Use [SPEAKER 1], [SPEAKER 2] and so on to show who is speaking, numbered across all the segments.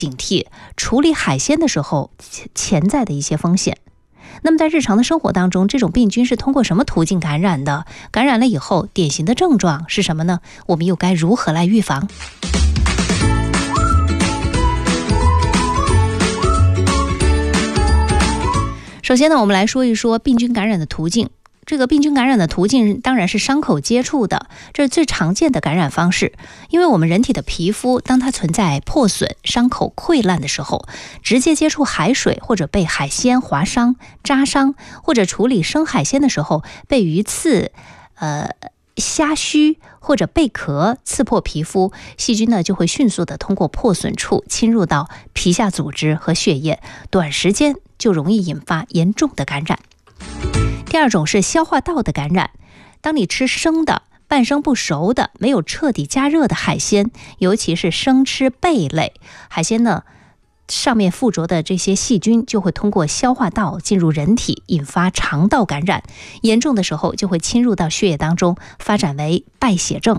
[SPEAKER 1] 警惕处理海鲜的时候潜在的一些风险。那么在日常的生活当中，这种病菌是通过什么途径感染的？感染了以后，典型的症状是什么呢？我们又该如何来预防？首先呢，我们来说一说病菌感染的途径。这个病菌感染的途径当然是伤口接触的，这是最常见的感染方式。因为我们人体的皮肤，当它存在破损、伤口溃烂的时候，直接接触海水或者被海鲜划伤、扎伤，或者处理生海鲜的时候被鱼刺、虾须或者贝壳刺破皮肤，细菌呢就会迅速的通过破损处侵入到皮下组织和血液，短时间就容易引发严重的感染。第二种是消化道的感染，当你吃生的、半生不熟的、没有彻底加热的海鲜，尤其是生吃贝类海鲜呢，上面附着的这些细菌就会通过消化道进入人体，引发肠道感染，严重的时候就会侵入到血液当中，发展为败血症。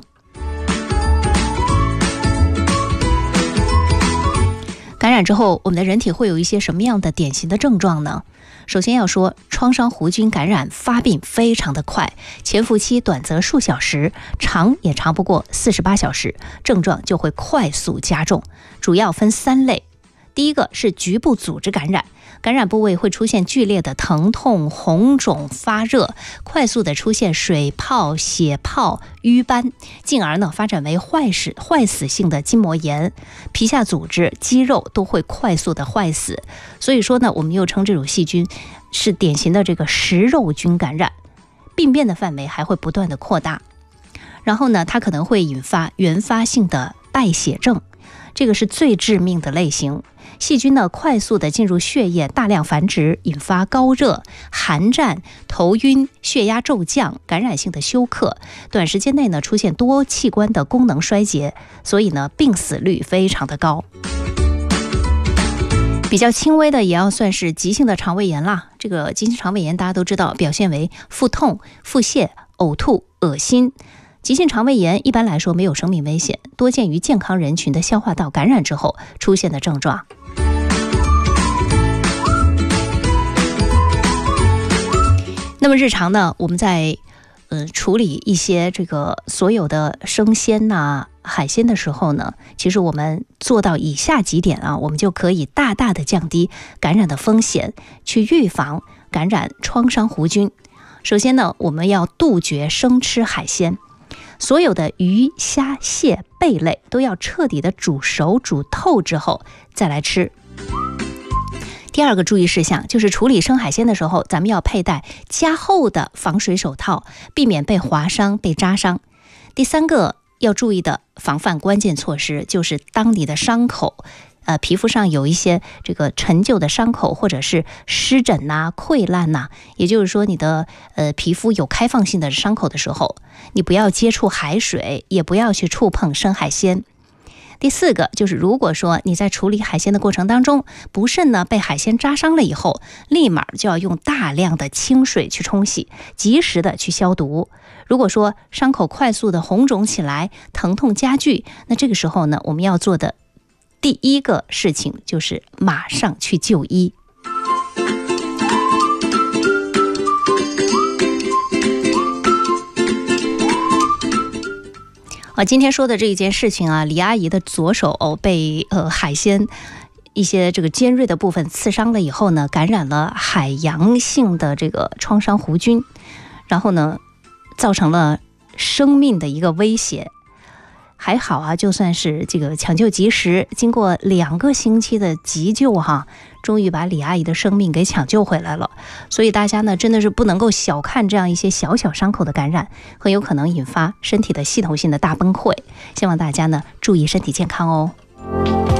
[SPEAKER 1] 感染之后，我们的人体会有一些什么样的典型的症状呢？首先要说，创伤弧菌感染发病非常的快，潜伏期短则数小时，长也长不过48小时，症状就会快速加重。主要分3类。第一个是局部组织感染，感染部位会出现剧烈的疼痛、红肿、发热，快速的出现水泡、血泡、瘀斑，进而呢发展为坏死性的筋膜炎，皮下组织、肌肉都会快速的坏死。所以说呢，我们又称这种细菌是典型的这个食肉菌感染，病变的范围还会不断的扩大。然后呢，它可能会引发原发性的败血症，这个是最致命的类型。细菌呢快速的进入血液，大量繁殖，引发高热、寒战、头晕、血压骤降、感染性的休克，短时间内呢出现多器官的功能衰竭，所以呢病死率非常的高。比较轻微的也要算是急性的肠胃炎啦。这个急性肠胃炎大家都知道，表现为腹痛、腹泻、呕吐、恶心。急性肠胃炎一般来说没有生命危险，多见于健康人群的消化道感染之后出现的症状。那么日常呢，我们在处理一些这个所有的生鲜呐、海鲜的时候呢，其实我们做到以下几点啊，我们就可以大大的降低感染的风险，去预防感染创伤弧菌。首先呢，我们要杜绝生吃海鲜，所有的鱼、虾、蟹、贝类都要彻底的煮熟、煮透之后再来吃。第二个注意事项就是处理生海鲜的时候，咱们要佩戴加厚的防水手套，避免被划伤、被扎伤。第三个要注意的防范关键措施就是当你的伤口皮肤上有一些这个陈旧的伤口或者是湿疹呐、溃烂呐，也就是说你的皮肤有开放性的伤口的时候，你不要接触海水，也不要去触碰生海鲜。第四个就是，如果说你在处理海鲜的过程当中，不慎呢被海鲜扎伤了以后，立马就要用大量的清水去冲洗，及时的去消毒。如果说伤口快速的红肿起来，疼痛加剧，那这个时候呢，我们要做的第一个事情就是马上去就医。今天说的这一件事情啊，李阿姨的左手被海鲜一些这个尖锐的部分刺伤了以后呢，感染了海洋性的这个创伤弧菌，然后呢造成了生命的一个威胁。还好啊，就算是这个抢救及时，经过2个星期的急救哈，终于把李阿姨的生命给抢救回来了。所以大家呢真的是不能够小看这样一些小小伤口的感染，很有可能引发身体的系统性的大崩溃。希望大家呢注意身体健康哦。